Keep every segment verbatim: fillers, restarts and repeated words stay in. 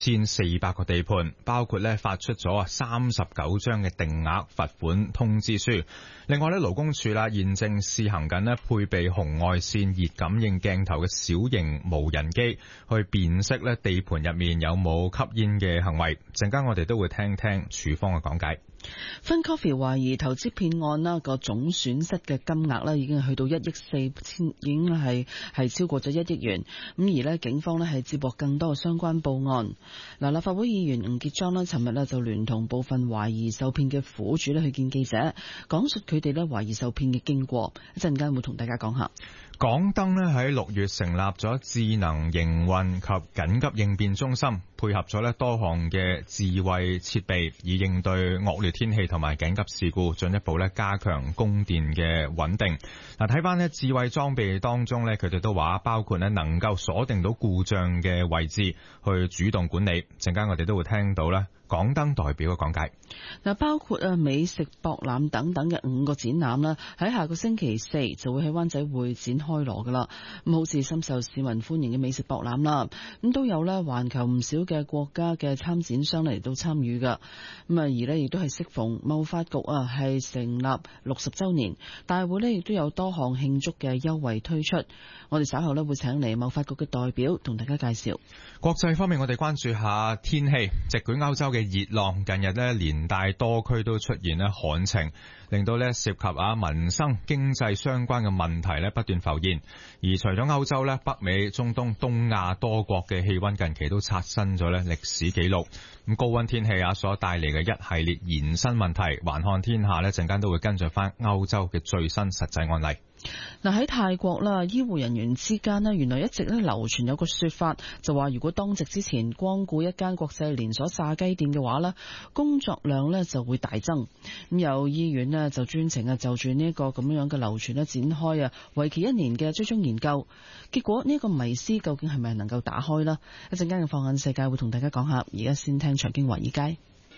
千四百個地盤，包括咧發出咗三十九張嘅定額罰款通知書。另外咧，勞工處啦現正試行緊咧配備紅外線熱感應鏡頭嘅小型無人機，去辨識咧地盤入面有冇吸煙嘅行為。陣間我哋都會聽聽處方嘅講解。 Fun Coffee 懷疑投資騙案啦，個總損失嘅金額咧已經係去到一億四千，已經係係超過咗一億元。咁而咧，警方咧係接獲更多嘅相關報案。嗱，立法會議員吳傑莊咧，尋日咧就聯同部分懷疑受騙嘅苦主咧去見記者，講述佢哋咧懷疑受騙嘅經過。一陣間會同大家講下。 港燈咧喺六月成立咗智能營運及緊急應變中心，配合咗咧多項嘅智慧設備，以應對惡劣天氣同埋緊急事故，進一步咧加強供電嘅穩定。嗱，睇翻咧智慧裝備當中咧，佢哋都話包括咧能夠鎖定到故障嘅位置，去主動管理。陣間我哋都會聽到咧港燈代表嘅講解。 嗱，包括啊美食博覽等等嘅五個展覽啦，喺下個星期四就會喺灣仔會展開鑼噶啦。咁好似深受市民歡迎嘅美食博覽啦，咁都有咧環球唔少嘅國家嘅參展商嚟到參與噶。咁啊而呢亦都係適逢貿發局啊係成立六十週年，大會呢亦都有多項慶祝嘅優惠推出。我哋稍後呢會請嚟貿發局嘅代表同大家介紹。 國際方面，我哋關注下天氣，席捲歐洲嘅熱浪近日呢連帶多區都出現呢旱情，令到呢涉及啊民生經濟相關嘅問題呢不斷浮現。而除咗歐洲呢，北美、中東、東亞多國嘅氣溫近期都刷新咗呢歷史紀錄。咁高溫天氣啊所帶嚟嘅一系列延伸問題，環看天下呢陣間都會跟進翻歐洲嘅最新實際案例。 嗱，喺泰國啦，醫護人員之間咧，原來一直咧流傳有個說法，就話如果當值之前光顧一間國際連鎖炸雞店嘅話咧，工作量咧就會大增。咁有醫院咧就專程啊就住呢一個咁樣嘅流傳咧展開啊為期一年嘅追蹤研究，結果呢一個迷思究竟係咪能夠打開呢？一陣間嘅放眼世界會同大家講下，而家先聽財經華爾街。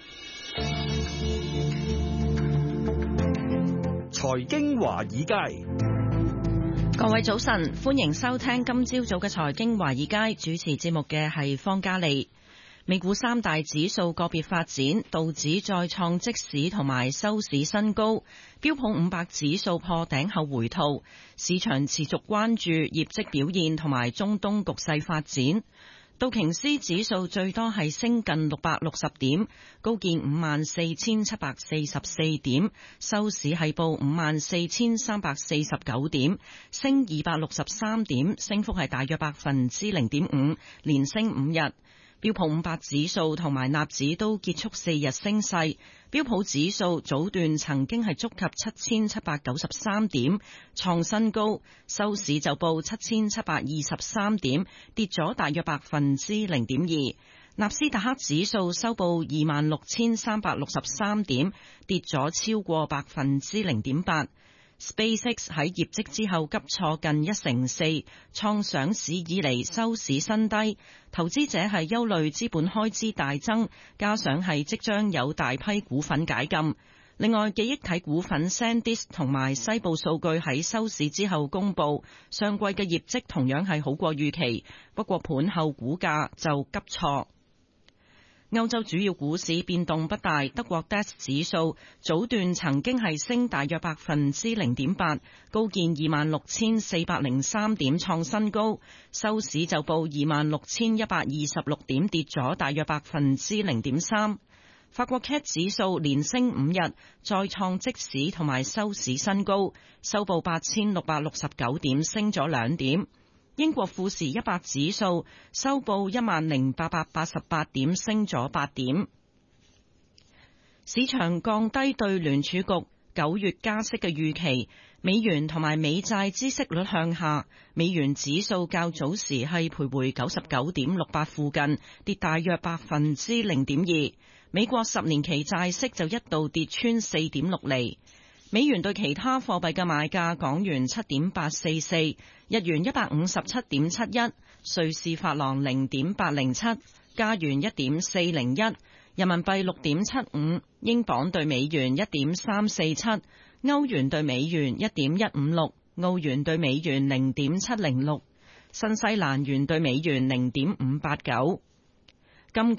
財經華爾街， 各位早晨，歡迎收聽今朝早嘅財經華爾街，主持節目嘅係方嘉利。美股三大指數個別發展，道指再創即市同埋收市新高，標普五百指數破頂後回吐，市場持續關注業績表現同埋中東局勢發展。道瓊斯指數最多係升近六百六十點，高見五萬四千七百四十四點，收市係報五萬四千三百四十九點，升二百六十三點，升幅係大約百分之零點五，連升五日。標普五百指數同埋納指都結束四日升勢，標普指數早段曾經係觸及七千七百九十三點，創新高，收市就報七千七百二十三點，跌咗大約百分之零點二。納斯達克指數收報二萬六千三百六十三點，跌咗超過百分之零點八。SpaceX 喺業績之後急挫近一成四，創上市以嚟收市新低。投資者係憂慮資本開支大增，加上係即將有大批股份解禁。另外，記憶體股份 SanDisk 同埋西部數據喺收市之後公佈，上季嘅業績同樣係好過預期，不過盤後股價就急挫。歐洲主要股市變動不大，德國 D A X 指數早段曾經係升大約百分之零點八，高見二萬六千四百零三點創新高，收市就報二萬六千一百二十六點，跌咗大約百分之零點三。法國 C A C 指數連升五日，再創即市同埋收市新高，收報八千六百六十九點，升咗兩點。英國富時一百指數收報一萬零八百八十八點，升咗八點。市場降低對聯儲局九月加息嘅預期，美元同埋美債孳息率向下，美元指數較早時係徘徊九十九點六八附近，跌大約百分之零點二。美國十年期債息就一度跌穿四點六厘。美元對其他貨幣嘅賣價：港元七點八四四，日元一百五十七點七一，瑞士法郎零點八零七，加元一點四零一，人民幣六點七五，英鎊對美元一點三四七，歐元對美元一點一五六，澳元對美元零點七零六，新西蘭元對美元零點五八九。金